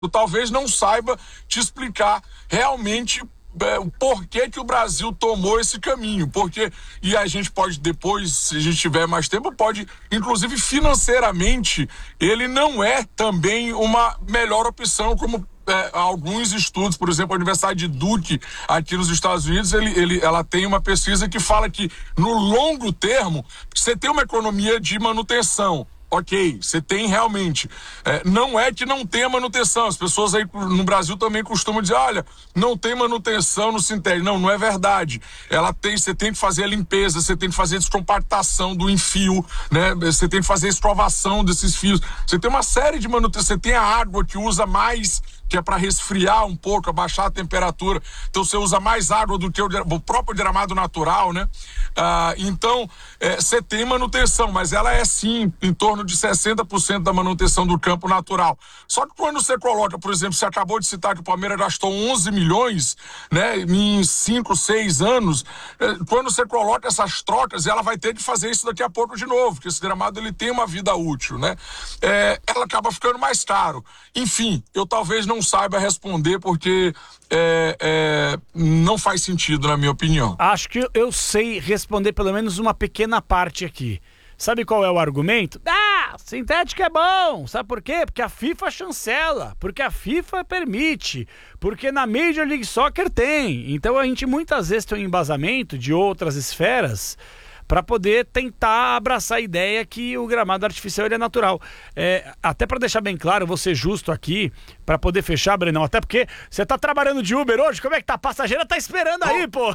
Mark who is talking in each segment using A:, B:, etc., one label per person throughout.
A: talvez não saiba te explicar realmente o porquê que o Brasil tomou esse caminho, porque, e a gente pode depois, se a gente tiver mais tempo, pode, inclusive financeiramente, ele não é também uma melhor opção, como alguns estudos, por exemplo, a Universidade de Duke, aqui nos Estados Unidos, ela tem uma pesquisa que fala que no longo termo, você tem uma economia de manutenção. Ok, você tem realmente. Não é que não tenha manutenção. As pessoas aí no Brasil também costumam dizer, olha, não tem manutenção no sintético. Não, não é verdade. Você tem que fazer a limpeza, você tem que fazer a descompactação do enfio, né? Você tem que fazer a escovação desses fios. Você tem uma série de manutenção. Você tem a água que usa mais, que é para resfriar um pouco, abaixar a temperatura. Então você usa mais água do que o próprio gramado natural, né? Então, você tem manutenção, mas ela é sim em torno de 60% da manutenção do campo natural. Só que quando você coloca, por exemplo, você acabou de citar que o Palmeiras gastou 11 milhões, né, em 5, 6 anos, quando você coloca essas trocas, ela vai ter que fazer isso daqui a pouco de novo, porque esse gramado ele tem uma vida útil, né? Ela acaba ficando mais caro. Enfim, eu talvez não saiba responder porque não faz sentido, na minha opinião.
B: Acho que eu sei responder pelo menos uma pequena parte aqui. Sabe qual é o argumento? Sintético é bom. Sabe por quê? Porque a FIFA chancela, porque a FIFA permite, porque na Major League Soccer tem. Então a gente muitas vezes tem um embasamento de outras esferas para poder tentar abraçar a ideia que o gramado artificial ele é natural. Até para deixar bem claro, vou ser justo aqui, para poder fechar, Brenão, até porque você tá trabalhando de Uber hoje, como é que tá? A passageira tá esperando aí, pô!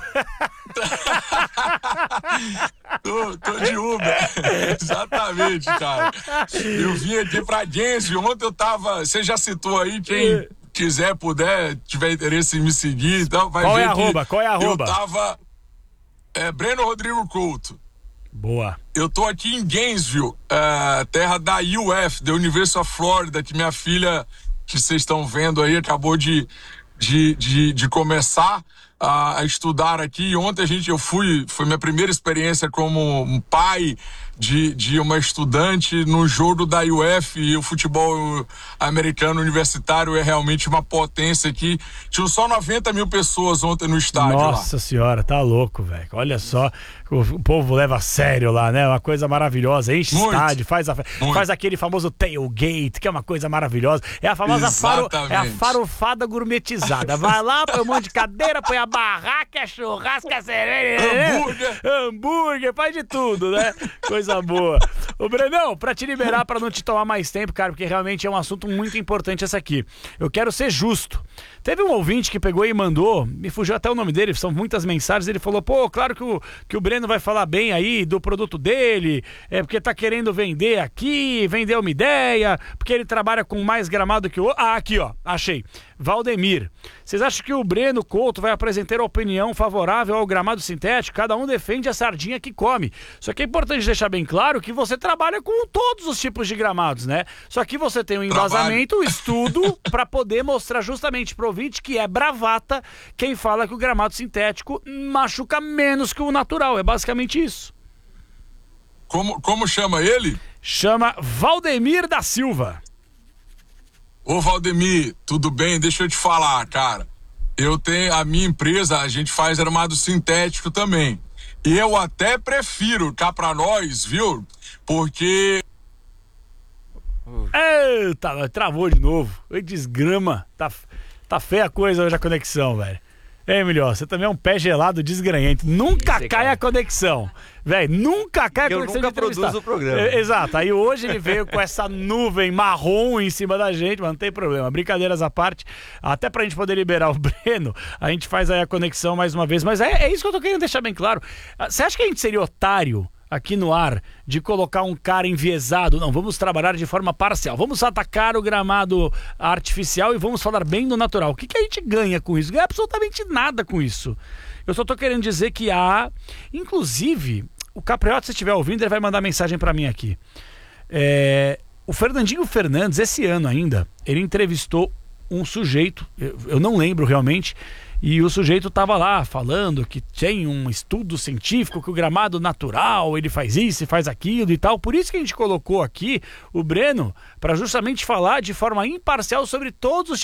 A: Tô de Uber, exatamente, cara. Eu vim aqui pra Gainesville, ontem eu tava, você já citou aí, quem quiser, puder, tiver interesse em me seguir, então vai ver
B: Qual é a arroba?
A: Eu tava, Breno Rodrigo Couto.
B: Boa.
A: Eu tô aqui em Gainesville, terra da UF, da University of Florida, que minha filha, que vocês estão vendo aí, acabou de começar a estudar aqui. E ontem foi minha primeira experiência como um pai de uma estudante no jogo da UF, e o futebol americano universitário é realmente uma potência aqui. Tinham só 90 mil pessoas ontem no estádio.
B: Nossa senhora, tá louco, velho. Olha só, o povo leva a sério lá, né? Uma coisa maravilhosa. Enche estádio, faz aquele famoso tailgate, que é uma coisa maravilhosa. É a famosa farofada gourmetizada. Vai lá, põe um monte de cadeira, põe a barraca, é churrasco, é cerveja, hambúrguer, faz de tudo, né? Coisa boa. Ô, Brenão, pra te liberar, pra não te tomar mais tempo, cara, porque realmente é um assunto muito importante esse aqui. Eu quero ser justo. Teve um ouvinte que pegou e mandou, me fugiu até o nome dele, são muitas mensagens, ele falou, pô, claro que o Breno vai falar bem aí do produto dele, porque tá querendo vender aqui, vender uma ideia, porque ele trabalha com mais gramado que o outro. Aqui, ó, achei. Valdemir, vocês acham que o Breno Couto vai apresentar opinião favorável ao gramado sintético? Cada um defende a sardinha que come. Só que é importante deixar bem claro que você trabalha com todos os tipos de gramados, né? Só que você tem um embasamento, um estudo, para poder mostrar justamente pro ouvinte que é bravata quem fala que o gramado sintético machuca menos que o natural. É basicamente isso.
A: Como chama ele?
B: Chama Valdemir da Silva.
A: Ô Valdemir, tudo bem? Deixa eu te falar, cara. Eu tenho a minha empresa, a gente faz gramado sintético também. E eu até prefiro cá pra nós, viu? Porque...
B: Eita, travou de novo. Desgrama. Tá feia a coisa hoje a conexão, velho. Melhor, você também é um pé gelado desgranhento. Nunca cai a conexão. Velho, nunca cai a conexão.
C: Eu nunca produzo o programa.
B: Exato, aí hoje ele veio com essa nuvem marrom em cima da gente, mas não tem problema. Brincadeiras à parte, até pra gente poder liberar o Breno, a gente faz aí a conexão mais uma vez. Mas é isso que eu tô querendo deixar bem claro. Você acha que a gente seria otário aqui no ar de colocar um cara enviesado? Não, vamos trabalhar de forma parcial, vamos atacar o gramado artificial e vamos falar bem do natural. O que a gente ganha com isso? Ganha absolutamente nada com isso. Eu só tô querendo dizer que inclusive, o Capriota, se estiver ouvindo, ele vai mandar mensagem para mim aqui. O Fernandinho Fernandes, esse ano ainda, ele entrevistou um sujeito, eu não lembro realmente, E o sujeito tava lá falando que tem um estudo científico que o gramado natural, ele faz isso e faz aquilo e tal. Por isso que a gente colocou aqui o Breno, para justamente falar de forma imparcial sobre todos os